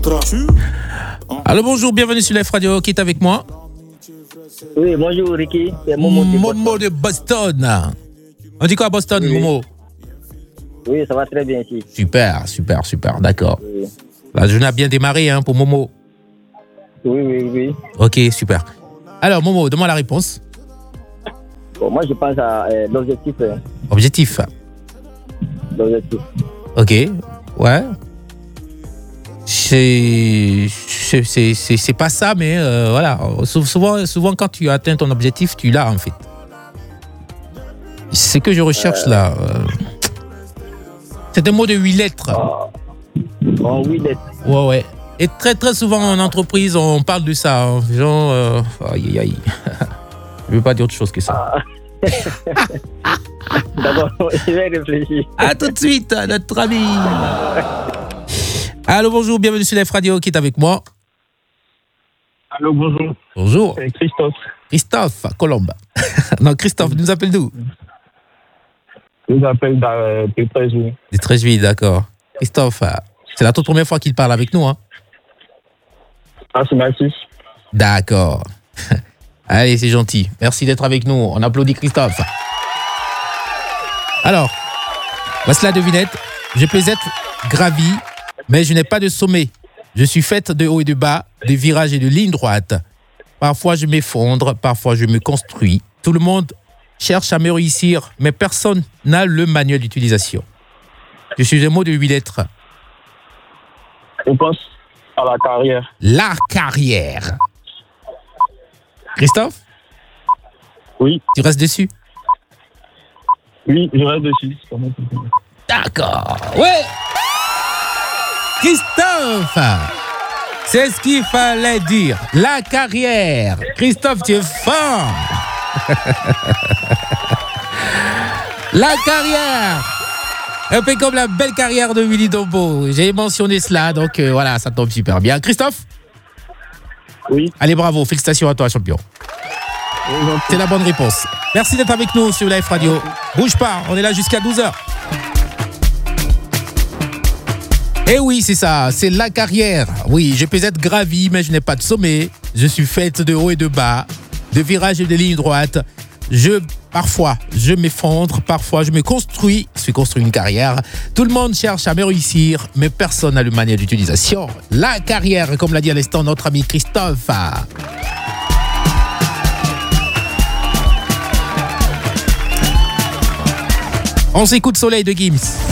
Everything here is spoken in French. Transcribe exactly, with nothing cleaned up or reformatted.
Allô, bonjour, bienvenue sur Life Radio. Qui est avec moi? Oui, bonjour Ricky, c'est Momo de Boston. Momo de Boston. On dit quoi à Boston, oui. Momo? Oui, ça va très bien ici. Super, super, super, d'accord. Oui. La journée a bien démarré hein, pour Momo. Oui, oui, oui. Ok, super. Alors, Momo, donne-moi la réponse. Bon, moi, je pense à euh, l'objectif. Euh, Objectif. l'objectif. Ok, ouais. C'est, c'est, c'est, c'est, c'est pas ça, mais euh, voilà. Souvent, souvent, quand tu atteins ton objectif, tu l'as en fait. C'est ce que je recherche euh... là. C'est un mot de huit lettres. Oh, oh huit lettres. Ouais, ouais. Et très, très souvent en entreprise, on parle de ça. Hein. Genre, euh, aïe, aïe, aïe. Je ne veux pas dire autre chose que ça. Ah. D'abord, je vais réfléchir. À tout de suite, notre ami. Allô, bonjour, bienvenue sur Life Radio. Qui est avec moi? Allô, bonjour. Bonjour. C'est Christophe. Christophe, Colombe. Non, Christophe, nous appelle d'où? Je vous appelle de Treichville. De Treichville, d'accord. Christophe, c'est la toute première fois qu'il parle avec nous, hein? Ah, c'est Mathis. D'accord. Allez, c'est gentil. Merci d'être avec nous. On applaudit Christophe. Alors, voici la devinette. Je peux être gravi, mais je n'ai pas de sommet. Je suis faite de haut et de bas, de virages et de lignes droites. Parfois, je m'effondre, parfois, je me construis. Tout le monde cherche à me réussir, mais personne n'a le manuel d'utilisation. Je suis un mot de huit lettres. Je pense à la carrière. La carrière. Christophe? Oui. Tu restes dessus? Oui, je reste dessus. D'accord. Ouais. Christophe, c'est ce qu'il fallait dire. La carrière. Christophe, tu es fort. La carrière. Un peu comme la belle carrière de Willy Dombo. J'ai mentionné cela, donc euh, voilà, ça tombe super bien. Christophe? Oui. Allez, bravo. Félicitations à toi, champion. Oui, c'est la bonne réponse. Merci d'être avec nous sur Life Radio. Bouge pas, on est là jusqu'à douze heures. Eh oui, c'est ça, c'est la carrière. Oui, je peux être gravi, mais je n'ai pas de sommet. Je suis faite de haut et de bas, de virages et de lignes droites. Je, parfois, je m'effondre, parfois, je me construis. Je suis construit une carrière. Tout le monde cherche à me réussir, mais personne n'a le manuel d'utilisation. La carrière, comme l'a dit à l'instant notre ami Christophe. On s'écoute Soleil de Gims.